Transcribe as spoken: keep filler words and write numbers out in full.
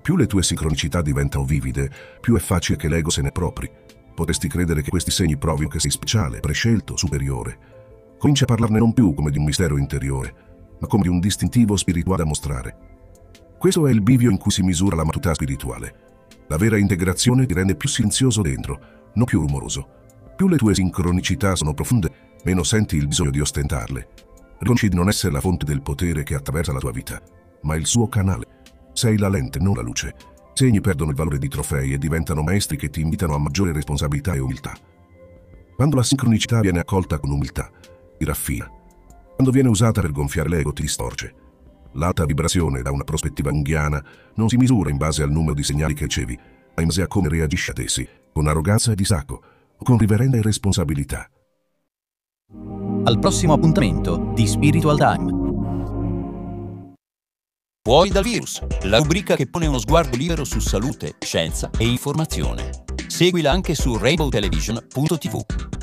Più le tue sincronicità diventano vivide, più è facile che l'ego se ne appropri. Potresti credere che questi segni provino che sei speciale, prescelto, superiore. Cominci a parlarne non più come di un mistero interiore, ma come di un distintivo spirituale da mostrare. Questo è il bivio in cui si misura la maturità spirituale. La vera integrazione ti rende più silenzioso dentro, non più rumoroso. Più le tue sincronicità sono profonde, meno senti il bisogno di ostentarle. Riconosci di non essere la fonte del potere che attraversa la tua vita, ma il suo canale. Sei la lente, non la luce. I segni perdono il valore di trofei e diventano maestri che ti invitano a maggiore responsabilità e umiltà. Quando la sincronicità viene accolta con umiltà, ti raffina. Quando viene usata per gonfiare l'ego, ti distorce. L'alta vibrazione, da una prospettiva junghiana, non si misura in base al numero di segnali che ricevi, ma in base a come reagisci ad essi, con arroganza e distacco, o con riverenda irresponsabilità. Al prossimo appuntamento di Spiritual Time. Fuori dal virus, la rubrica che pone uno sguardo libero su salute, scienza e informazione. Seguila anche su rainbow television punto tivù.